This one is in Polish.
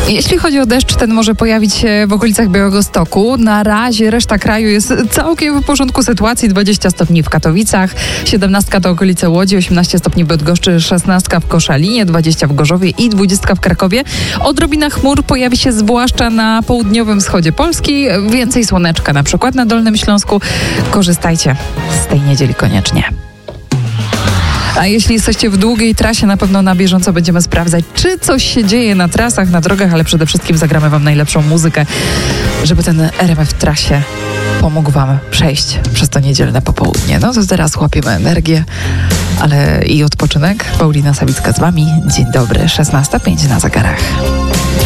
Jeśli chodzi o deszcz, ten może pojawić się w okolicach Białegostoku. Na razie reszta kraju jest całkiem w porządku sytuacji. 20 stopni w Katowicach, 17 to okolice Łodzi, 18 stopni w Bydgoszczy, 16 w Koszalinie, 20 w Gorzowie i 20 w Krakowie. Odrobina chmur pojawi się zwłaszcza na południowym wschodzie Polski. Więcej słoneczka na przykład na Dolnym Śląsku. Korzystajcie z tej niedzieli koniecznie. A jeśli jesteście w długiej trasie, na pewno na bieżąco będziemy sprawdzać, czy coś się dzieje na trasach, na drogach, ale przede wszystkim zagramy wam najlepszą muzykę, żeby ten RMF w trasie pomógł wam przejść przez to niedzielne popołudnie. No to teraz łapiemy energię, ale i odpoczynek. Paulina Sawicka z wami. Dzień dobry, 16:05 na zegarach.